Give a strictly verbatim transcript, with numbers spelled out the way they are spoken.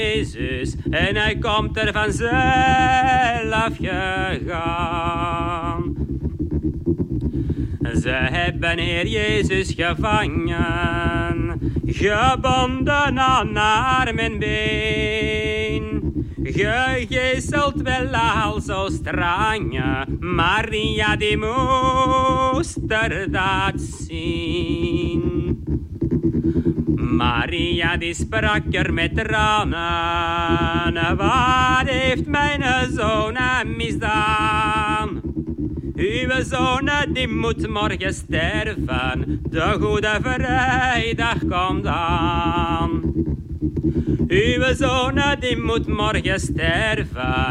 Jezus, en hij komt er vanzelf gegaan. Ze hebben Heer Jezus gevangen, gebonden aan arm en been, gegezeld wel al zo streng, Maria die moest er dat zien. Maria die sprak er met tranen, wat heeft mijn zoon misdaan? Uw zoon die moet morgen sterven, de goede vrijdag komt aan. Uw zoon die moet morgen sterven.